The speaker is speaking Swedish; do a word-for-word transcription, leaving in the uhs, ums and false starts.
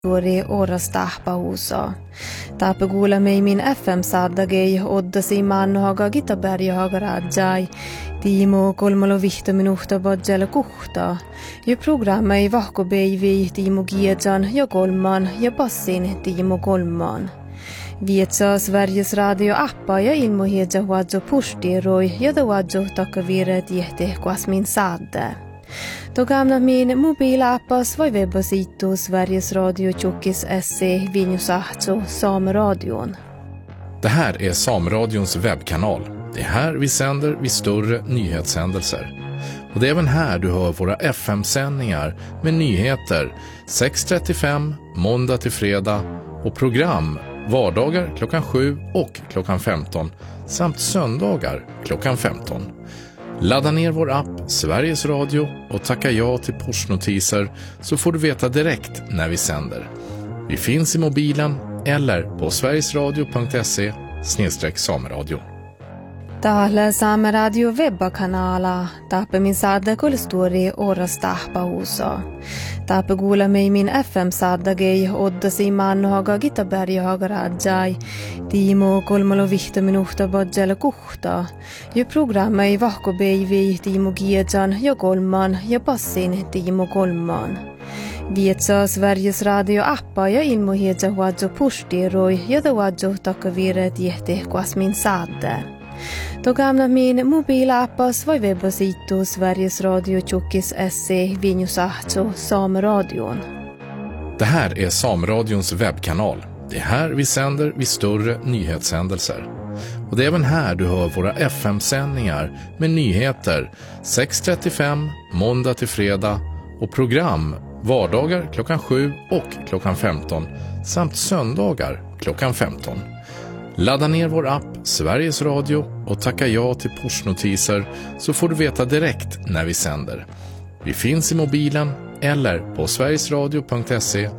Tori orastahpa usa. Tape kuuleme min F M-saadagei oddasi mannohaga Gitaberjahaga rajai. Tiimo kolmalo vihto minuhta badjale kuhta. Ja programma ei vahko beivi Tiimo Giedjan ja kolman ja passin Tiimo kolman. Vietsa Sveriges radio-appa ja ilmohiedja huadjo pustiroi ja da huadjo takavire tiehte kuasmin saadde. Då gamla min mobilappas var webbasitu Sveriges Radio Tjockis S C Vinjusahto Sameradion. Det här är Sameradions webbkanal. Det är här vi sänder vid större nyhetshändelser. Och det är även här du hör våra F M-sändningar med nyheter sex trettiofem måndag till fredag och program vardagar klockan sju och klockan femton samt söndagar klockan femton. Ladda ner vår app Sveriges Radio och tacka ja till pushnotiser så får du veta direkt när vi sänder. Vi finns i mobilen eller på sverigesradio punkt se snedstreck sameradio. Täällä Saameradio webbakanala. Tape min saadda kulstori orastahpa usa. Tape kuuleme min F M-saadagei oddasi mannohaga Gitaberjahaga rajai. Tiimo kolmalo vihto minuhta badjale kuhta. Ja programma ei vahko beivi Tiimo Giedjan ja kolman ja passin Tiimo kolman. Vietsa Sveriges radio-appa ja ilmohiedja huadjo pustiroi ja da huadjo takavire tiehte kuasmin saadde. Då gamla min mobilappas var webbasitu Sveriges Radio Tjockis S C Vinjusahto Sameradion. Det här är Sameradions webbkanal. Det är här vi sänder vid större nyhetshändelser. Och det är även här du hör våra F M-sändningar med nyheter sex trettiofem måndag till fredag och program vardagar klockan sju och klockan femton samt söndagar klockan femton. Ladda ner vår app Sveriges Radio och tacka ja till pushnotiser så får du veta direkt när vi sänder. Vi finns i mobilen eller på sverigesradio punkt se